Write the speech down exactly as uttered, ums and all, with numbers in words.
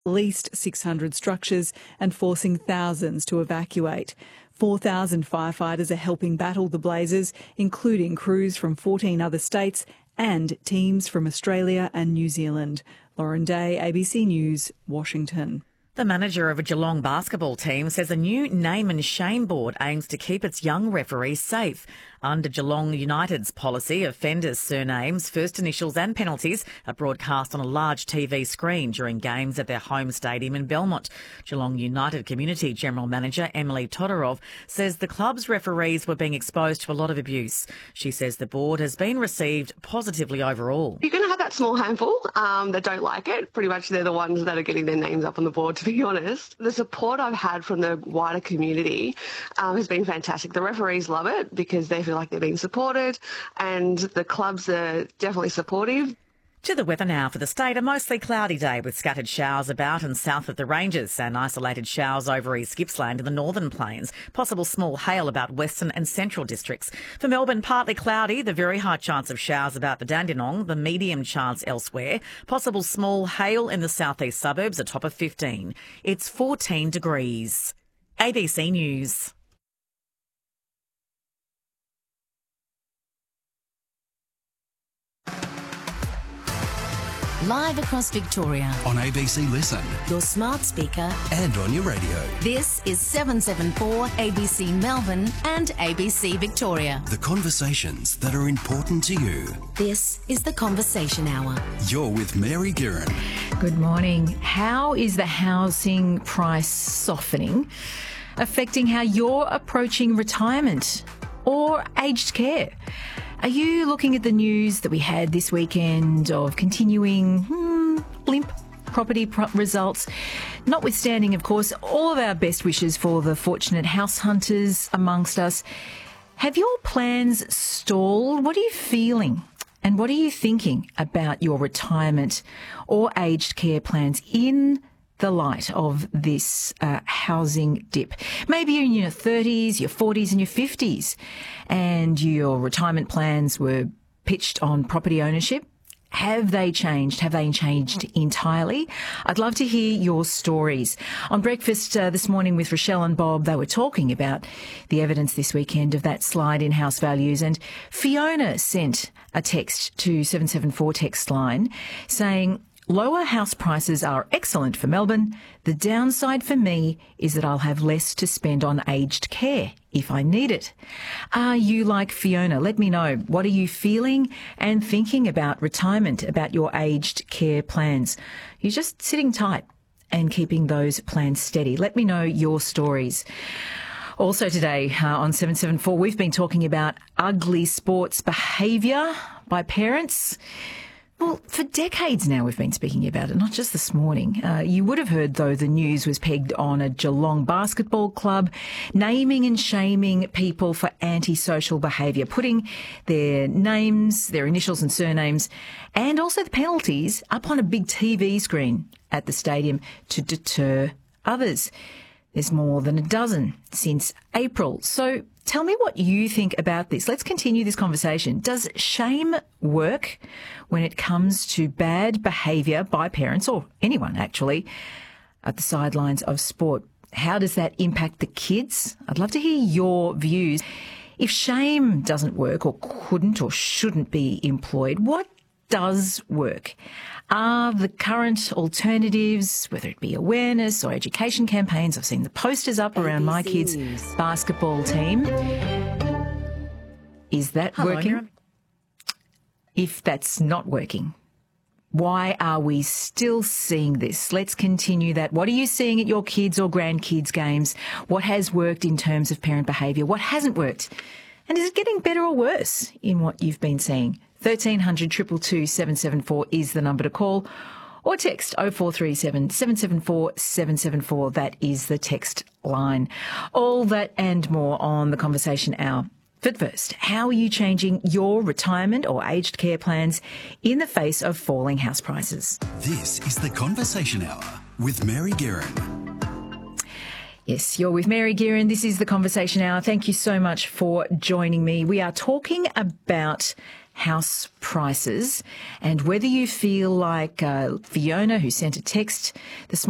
least six hundred structures and forcing thousands to evacuate. four thousand firefighters are helping battle the blazes, including crews from fourteen other states and teams from Australia and New Zealand. Lauren Day, A B C News, Washington. The manager of a Geelong basketball team says a new name and shame board aims to keep its young referees safe. Under Geelong United's policy, offenders' surnames, first initials and penalties are broadcast on a large T V screen during games at their home stadium in Belmont. Geelong United Community General Manager Emily Todorov says the club's referees were being exposed to a lot of abuse. She says the board has been received positively overall. You're going to have that small handful um, that don't like it. Pretty much they're the ones that are getting their names up on the board, to be honest. The support I've had from the wider community um, has been fantastic. The referees love it because they feel like they're being supported, and the clubs are definitely supportive. To the weather now for the state. A mostly cloudy day with scattered showers about and south of the ranges and isolated showers over East Gippsland in the northern plains. Possible small hail about western and central districts. For Melbourne, partly cloudy, the very high chance of showers about the Dandenong, the medium chance elsewhere. Possible small hail in the southeast suburbs, a top of fifteen. It's fourteen degrees. A B C News. Live across Victoria. On A B C Listen. Your smart speaker. And on your radio. This is seven seven four A B C Melbourne and A B C Victoria. The conversations that are important to you. This is The Conversation Hour. You're with Mary Guerin. Good morning. How is the housing price softening affecting how you're approaching retirement or aged care? Are you looking at the news that we had this weekend of continuing hmm, limp property pro- results? Notwithstanding, of course, all of our best wishes for the fortunate house hunters amongst us. Have your plans stalled? What are you feeling? And what are you thinking about your retirement or aged care plans in the light of this uh, housing dip? Maybe you're in your thirties, your forties and your fifties and your retirement plans were pitched on property ownership. Have they changed? Have they changed entirely? I'd love to hear your stories. On breakfast uh, this morning with Rochelle and Bob, they were talking about the evidence this weekend of that slide in house values, and Fiona sent a text to seven seven four text line saying, lower house prices are excellent for Melbourne. The downside for me is that I'll have less to spend on aged care if I need it. Are you like Fiona? Let me know. What are you feeling and thinking about retirement, about your aged care plans? You're just sitting tight and keeping those plans steady. Let me know your stories. Also today uh, on seven seven four, we've been talking about ugly sports behaviour by parents. Well, for decades now we've been speaking about it, not just this morning. Uh, you would have heard, though, the news was pegged on a Geelong basketball club naming and shaming people for antisocial behaviour, putting their names, their initials and surnames, and also the penalties up on a big T V screen at the stadium to deter others. There's more than a dozen since April. So tell me what you think about this. Let's continue this conversation. Does shame work when it comes to bad behaviour by parents, or anyone actually, at the sidelines of sport? How does that impact the kids? I'd love to hear your views. If shame doesn't work or couldn't or shouldn't be employed, what does work? Are the current alternatives, whether it be awareness or education campaigns, I've seen the posters up around my kids' basketball team. Is that Hello, working? Miriam. If that's not working, why are we still seeing this? Let's continue that. What are you seeing at your kids' or grandkids' games? What has worked in terms of parent behaviour? What hasn't worked? And is it getting better or worse in what you've been seeing? thirteen hundred, two two two, seven seven four is the number to call, or text oh four three seven, seven seven four, seven seven four. That is the text line. All that and more on The Conversation Hour. But first, how are you changing your retirement or aged care plans in the face of falling house prices? This is The Conversation Hour with Mary Guerin. Yes, you're with Mary Guerin. This is The Conversation Hour. Thank you so much for joining me. We are talking about house prices and whether you feel like uh, Fiona, who sent a text this